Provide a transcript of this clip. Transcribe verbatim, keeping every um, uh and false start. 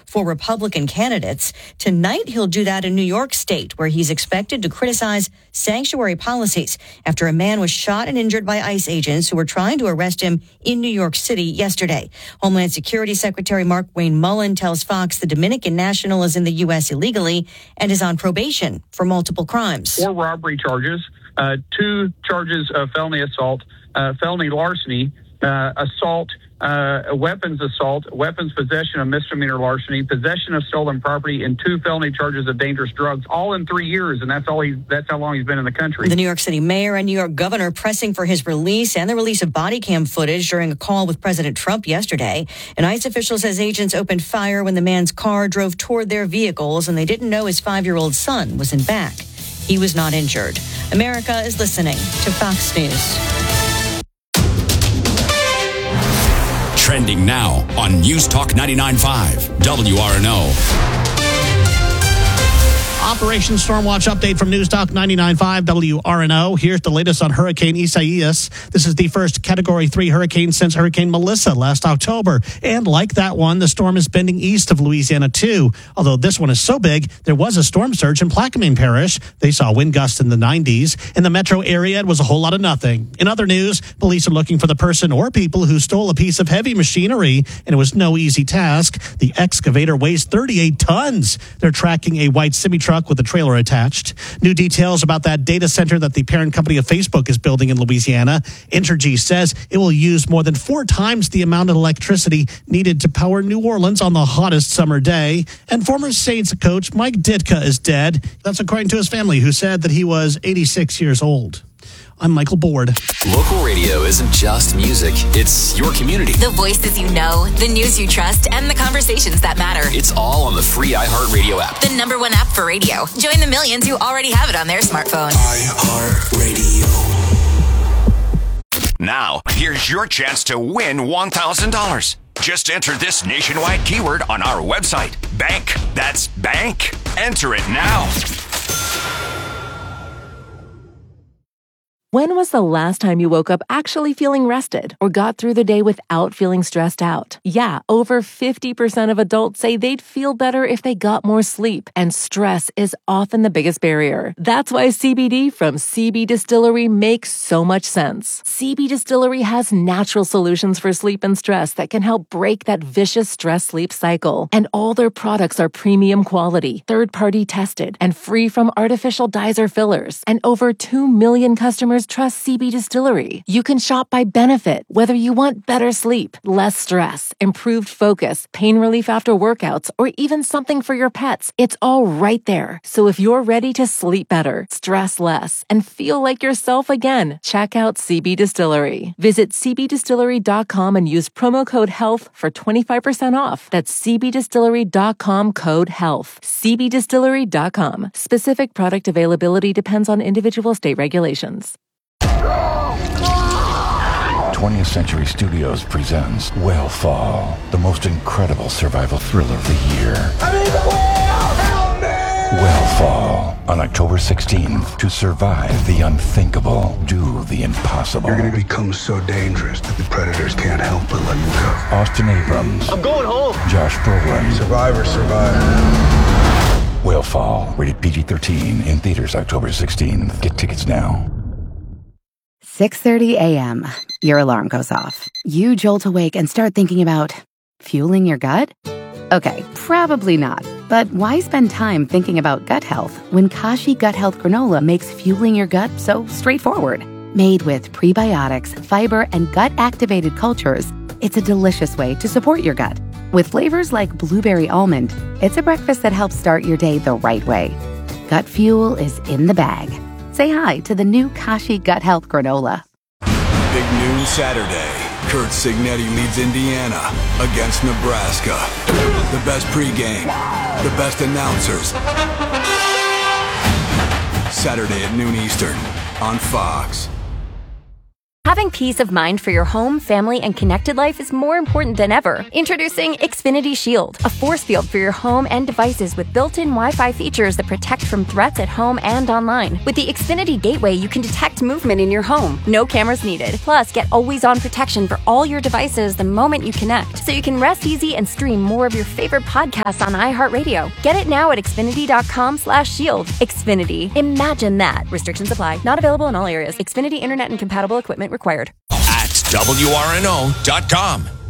for Republican candidates. Tonight, he'll do that in New York State, where he's expected to criticize sanctuary policies after a man was shot and injured by ICE agents who were trying to arrest him in New York City yesterday. Homeland Security Secretary Mark Wayne Mullen tells Fox the Dominican national is in the U S illegally and is on probation for multiple crimes. Four robbery charges, uh, two charges of felony assault, uh, felony larceny, uh, assault, uh, weapons assault, weapons possession of misdemeanor larceny, possession of stolen property, and two felony charges of dangerous drugs, all in three years. And that's all he, that's how long he's been in the country. The New York City mayor and New York governor pressing for his release and the release of body cam footage during a call with President Trump yesterday. An ICE official says agents opened fire when the man's car drove toward their vehicles and they didn't know his five-year-old son was in back. He was not injured. America is listening to Fox News. Trending now on News Talk ninety-nine point five, W R N O. Operation Stormwatch update from News Talk ninety-nine point five W R N O. Here's the latest on Hurricane Isaias. This is the first Category three hurricane since Hurricane Melissa last October. And like that one, the storm is bending east of Louisiana too. Although this one is so big, there was a storm surge in Plaquemine Parish. They saw wind gusts in the nineties. In the metro area, it was a whole lot of nothing. In other news, police are looking for the person or people who stole a piece of heavy machinery, and it was no easy task. The excavator weighs thirty-eight tons. They're tracking a white semi-truck with a trailer attached. New details about that data center that the parent company of Facebook is building in Louisiana. Entergy says it will use more than four times the amount of electricity needed to power New Orleans on the hottest summer day. And former Saints coach Mike Ditka is dead. That's according to his family, who said that he was eighty-six years old. I'm Michael Board. Local radio isn't just music. It's your community. The voices you know, the news you trust, and the conversations that matter. It's all on the free iHeartRadio app. The number one app for radio. Join the millions who already have it on their smartphone. iHeartRadio. Now, here's your chance to win one thousand dollars. Just enter this nationwide keyword on our website. Bank. That's bank. Enter it now. When was the last time you woke up actually feeling rested or got through the day without feeling stressed out? Yeah, over fifty percent of adults say they'd feel better if they got more sleep, and stress is often the biggest barrier. That's why C B D from C B Distillery makes so much sense. C B Distillery has natural solutions for sleep and stress that can help break that vicious stress-sleep cycle. And all their products are premium quality, third-party tested, and free from artificial dyes or fillers. And over two million customers trust C B Distillery. You can shop by benefit, whether you want better sleep, less stress, improved focus, pain relief after workouts, or even something for your pets. It's all right there. So if you're ready to sleep better, stress less, and feel like yourself again, check out C B Distillery. Visit c b distillery dot com and use promo code HEALTH for twenty-five percent off. That's c b distillery dot com code HEALTH. c b distillery dot com. Specific product availability depends on individual state regulations. twentieth Century Studios presents Whale the most incredible survival thriller of the year. I'm in the whale! Help me! Whale on October sixteenth. To survive the unthinkable, do the impossible. You're going to become so dangerous that the predators can't help but let you go. Austin Abrams. I'm going home. Josh Brolin. Survivor, survivor. Whale rated P G thirteen, in theaters October sixteenth. Get tickets now. six thirty a.m. Your alarm goes off. You jolt awake and start thinking about fueling your gut? Okay, probably not. But why spend time thinking about gut health when Kashi Gut Health Granola makes fueling your gut so straightforward? Made with prebiotics, fiber, and gut-activated cultures, it's a delicious way to support your gut. With flavors like blueberry almond, it's a breakfast that helps start your day the right way. Gut fuel is in the bag. Say hi to the new Kashi Gut Health Granola. Big noon Saturday. Kurt Signetti leads Indiana against Nebraska. The best pregame, the best announcers. Saturday at noon Eastern on Fox. Having peace of mind for your home, family, and connected life is more important than ever. Introducing Xfinity Shield, a force field for your home and devices with built-in Wi-Fi features that protect from threats at home and online. With the Xfinity Gateway, you can detect movement in your home. No cameras needed. Plus, get always-on protection for all your devices the moment you connect, so you can rest easy and stream more of your favorite podcasts on iHeartRadio. Get it now at Xfinity.com slash shield. Xfinity. Imagine that. Restrictions apply. Not available in all areas. Xfinity Internet and compatible equipment required. At W R N O dot com.